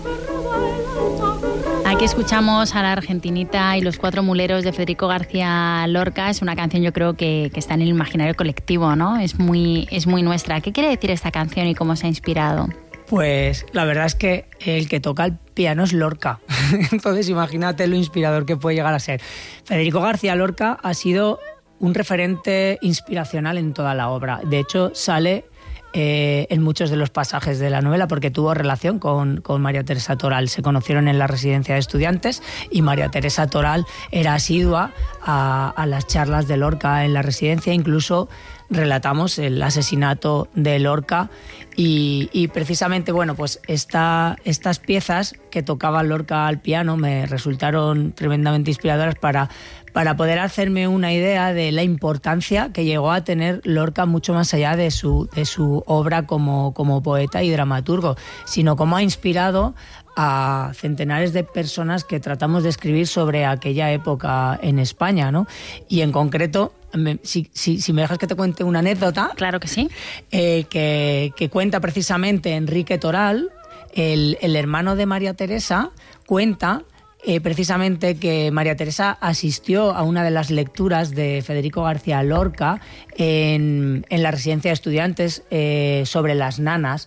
Aquí escuchamos a la Argentinita y los Cuatro Muleros de Federico García Lorca. Es una canción, yo creo, que está en el imaginario colectivo, ¿no? Es muy nuestra. ¿Qué quiere decir esta canción y cómo se ha inspirado? Pues la verdad es que el que toca el piano es Lorca. Entonces imagínate lo inspirador que puede llegar a ser. Federico García Lorca ha sido un referente inspiracional en toda la obra. De hecho, sale en muchos de los pasajes de la novela porque tuvo relación con María Teresa Toral. Se conocieron en la residencia de estudiantes y María Teresa Toral era asidua a las charlas de Lorca en la residencia. Incluso relatamos el asesinato de Lorca y precisamente, bueno, pues estas piezas que tocaba Lorca al piano me resultaron tremendamente inspiradoras para poder hacerme una idea de la importancia que llegó a tener Lorca mucho más allá de su obra como poeta y dramaturgo, sino cómo ha inspirado a centenares de personas que tratamos de escribir sobre aquella época en España, ¿no? Y en concreto, si me dejas que te cuente una anécdota. Claro que sí. Que cuenta precisamente Enrique Toral, el hermano de María Teresa, cuenta precisamente que María Teresa asistió a una de las lecturas de Federico García Lorca en la residencia de estudiantes sobre las nanas,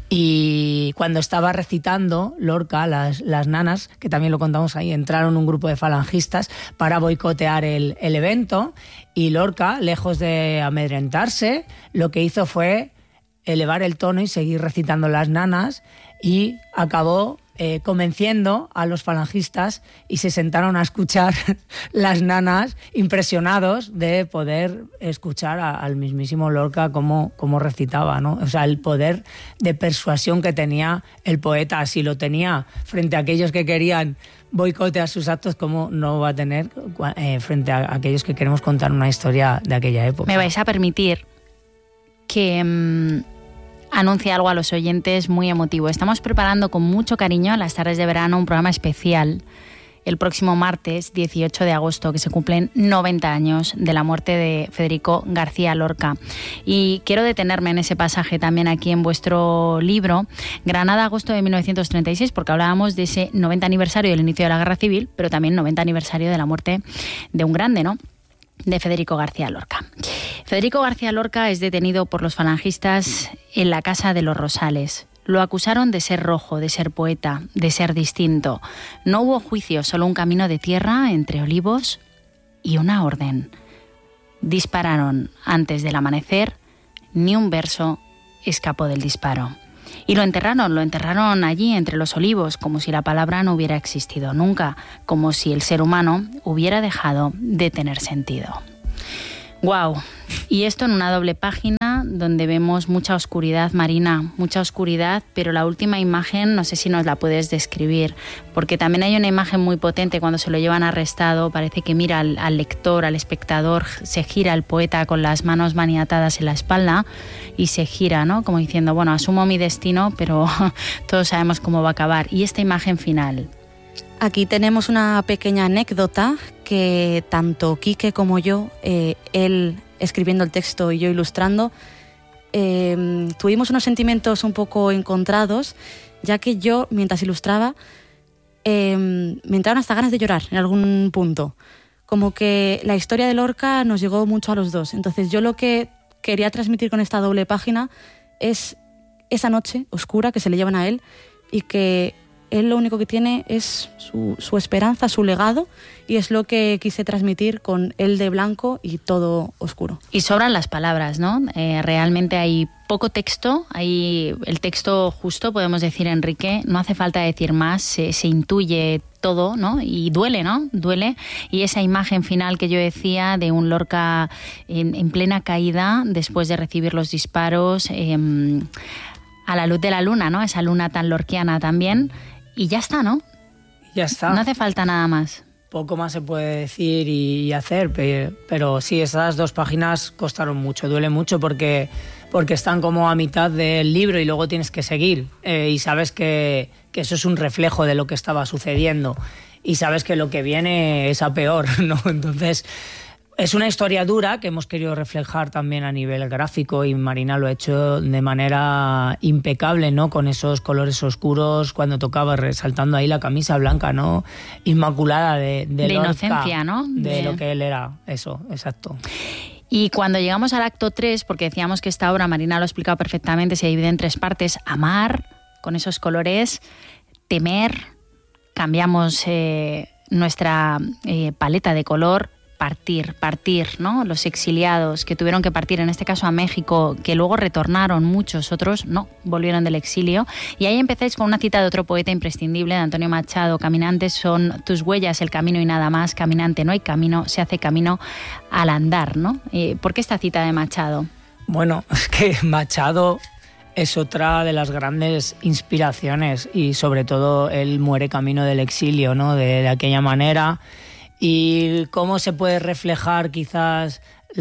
y cuando estaba recitando Lorca las nanas, que también lo contamos ahí, entraron un grupo de falangistas para boicotear el evento, y Lorca, lejos de amedrentarse, lo que hizo fue elevar el tono y seguir recitando las nanas, y acabó convenciendo a los falangistas y se sentaron a escuchar las nanas, impresionados de poder escuchar al mismísimo Lorca cómo recitaba, ¿no? O sea, el poder de persuasión que tenía el poeta. Si lo tenía frente a aquellos que querían boicotear sus actos, ¿cómo no va a tener frente a aquellos que queremos contar una historia de aquella época? Me vais a permitir que anuncia algo a los oyentes muy emotivo. Estamos preparando con mucho cariño a las tardes de verano un programa especial el próximo martes 18 de agosto, que se cumplen 90 años de la muerte de Federico García Lorca. Y quiero detenerme en ese pasaje también aquí en vuestro libro, Granada, agosto de 1936, porque hablábamos de ese 90 aniversario del inicio de la Guerra Civil, pero también 90 aniversario de la muerte de un grande, ¿no?, de Federico García Lorca. Federico García Lorca es detenido por los falangistas en la Casa de los Rosales. Lo acusaron de ser rojo, de ser poeta, de ser distinto. No hubo juicio, solo un camino de tierra entre olivos y una orden. Dispararon antes del amanecer, ni un verso escapó del disparo. Y lo enterraron allí entre los olivos, como si la palabra no hubiera existido nunca, como si el ser humano hubiera dejado de tener sentido. ¡Guau! Y esto en una doble página donde vemos mucha oscuridad, Marina, mucha oscuridad, pero la última imagen no sé si nos la puedes describir, porque también hay una imagen muy potente cuando se lo llevan arrestado, parece que mira al lector, al espectador, se gira el poeta con las manos maniatadas en la espalda y se gira, ¿no?, como diciendo, bueno, asumo mi destino, pero todos sabemos cómo va a acabar. Y esta imagen final. Aquí tenemos una pequeña anécdota que tanto Quique como yo, él escribiendo el texto y yo ilustrando, tuvimos unos sentimientos un poco encontrados, ya que yo, mientras ilustraba, me entraron hasta ganas de llorar en algún punto. Como que la historia de Lorca nos llegó mucho a los dos. Entonces yo lo que quería transmitir con esta doble página es esa noche oscura que se le llevan a él y que él lo único que tiene es su esperanza, su legado, y es lo que quise transmitir con él de blanco y todo oscuro. Y sobran las palabras, ¿no? Realmente hay poco texto, hay el texto justo, podemos decir, Enrique, no hace falta decir más, se intuye todo, ¿no? Y duele, ¿no? Duele. Y esa imagen final que yo decía de un Lorca en plena caída, después de recibir los disparos, a la luz de la luna, ¿no? Esa luna tan lorquiana también. Y ya está, ¿no? Ya está. No hace falta nada más. Poco más se puede decir y hacer, pero sí, esas dos páginas costaron mucho, duele mucho porque están como a mitad del libro y luego tienes que seguir. Y sabes que eso es un reflejo de lo que estaba sucediendo. Y sabes que lo que viene es a peor, ¿no? Entonces, Es una historia dura que hemos querido reflejar también a nivel gráfico, y Marina lo ha hecho de manera impecable, ¿no? Con esos colores oscuros, cuando tocaba, resaltando ahí la camisa blanca, ¿no? Inmaculada de Lorca, inocencia, ¿no? De lo que él era, eso, exacto. Y cuando llegamos al acto 3, porque decíamos que esta obra, Marina lo ha explicado perfectamente, se divide en 3 partes: amar, con esos colores; temer, cambiamos nuestra paleta de color; partir, ¿no? Los exiliados que tuvieron que partir, en este caso a México, que luego retornaron, muchos otros no, volvieron del exilio. Y ahí empezáis con una cita de otro poeta imprescindible, de Antonio Machado: caminantes son tus huellas, el camino y nada más; caminante no hay camino, se hace camino al andar, ¿no? ¿Por qué esta cita de Machado? Bueno, es que Machado es otra de las grandes inspiraciones, y sobre todo él muere camino del exilio, ¿no? De aquella manera. ¿Y cómo se puede reflejar quizás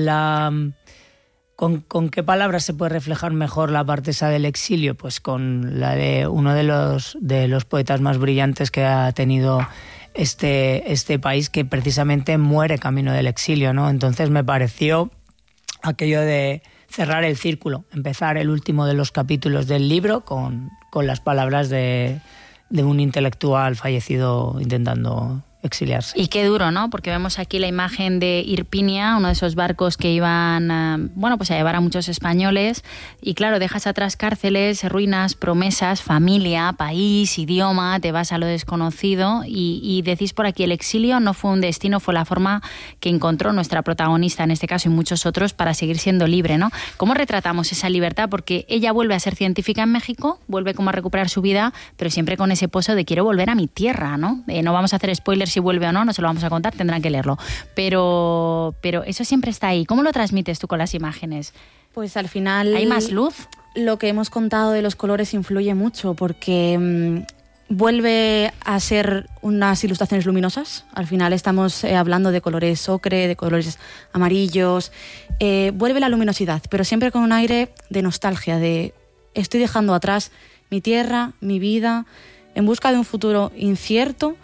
con qué palabras se puede reflejar mejor la parte esa del exilio? Pues con la de uno de los poetas más brillantes que ha tenido este país, que precisamente muere camino del exilio, ¿no? Entonces me pareció aquello de cerrar el círculo, empezar el último de los capítulos del libro con las palabras de un intelectual fallecido intentando exiliarse. Y qué duro, ¿no? Porque vemos aquí la imagen de Irpinia, uno de esos barcos que iban, pues a llevar a muchos españoles, y claro, dejas atrás cárceles, ruinas, promesas, familia, país, idioma, te vas a lo desconocido, y decís por aquí: el exilio no fue un destino, fue la forma que encontró nuestra protagonista, en este caso, y muchos otros, para seguir siendo libre, ¿no? ¿Cómo retratamos esa libertad? Porque ella vuelve a ser científica en México, vuelve como a recuperar su vida, pero siempre con ese pozo de quiero volver a mi tierra, ¿no? No vamos a hacer spoilers si vuelve o no, no se lo vamos a contar, tendrán que leerlo. Pero eso siempre está ahí. ¿Cómo lo transmites tú con las imágenes? Pues al final... ¿Hay más luz? Lo que hemos contado de los colores influye mucho, porque vuelve a ser unas ilustraciones luminosas. Al final estamos hablando de colores ocre, de colores amarillos. Vuelve la luminosidad, pero siempre con un aire de nostalgia, de estoy dejando atrás mi tierra, mi vida, en busca de un futuro incierto.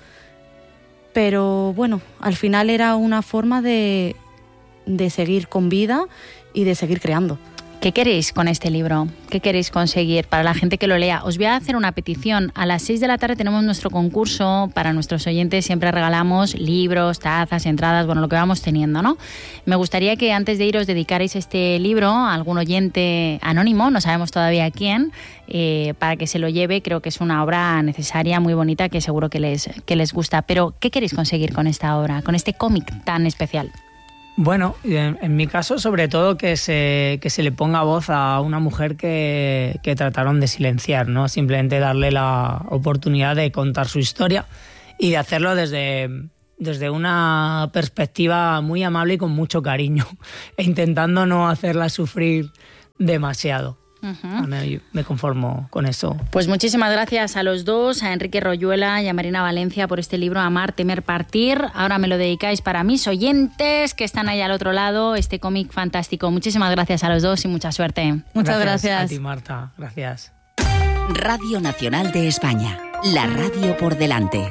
Pero bueno, al final era una forma de seguir con vida y de seguir creando. ¿Qué queréis con este libro? ¿Qué queréis conseguir para la gente que lo lea? Os voy a hacer una petición. A las 6 de la tarde tenemos nuestro concurso para nuestros oyentes. Siempre regalamos libros, tazas, entradas, bueno, lo que vamos teniendo, ¿no? Me gustaría que antes de iros dedicarais este libro a algún oyente anónimo, no sabemos todavía quién, para que se lo lleve. Creo que es una obra necesaria, muy bonita, que seguro que les gusta. Pero, ¿qué queréis conseguir con esta obra, con este cómic tan especial? Bueno, en mi caso, sobre todo que se le ponga voz a una mujer que trataron de silenciar, ¿no? Simplemente darle la oportunidad de contar su historia y de hacerlo desde una perspectiva muy amable y con mucho cariño, e intentando no hacerla sufrir demasiado. Uh-huh. Me conformo con eso. Pues muchísimas gracias a los dos, a Enrique Royuela y a Marina Valencia, por este libro Amar, temer, partir. Ahora me lo dedicáis para mis oyentes que están ahí al otro lado, este cómic fantástico. Muchísimas gracias a los dos y mucha suerte. Muchas gracias. A ti, Marta. Gracias. Radio Nacional de España, la radio por delante.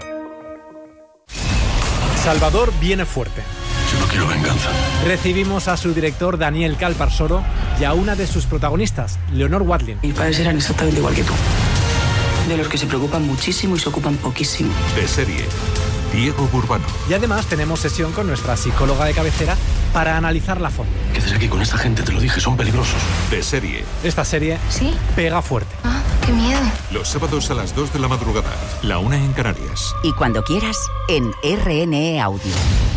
Salvador viene fuerte. Yo no quiero venganza. Recibimos a su director Daniel Calparsoro y a una de sus protagonistas, Leonor Watling. Mis padres eran exactamente igual que tú. De los que se preocupan muchísimo y se ocupan poquísimo. De serie, Diego Burbano. Y además tenemos sesión con nuestra psicóloga de cabecera para analizarla a fondo. ¿Qué haces aquí con esta gente? Te lo dije, son peligrosos. De serie. Esta serie ¿sí? Pega fuerte. Ah, qué miedo. Los sábados a las 2 de la madrugada, la 1 en Canarias. Y cuando quieras, en RNE Audio.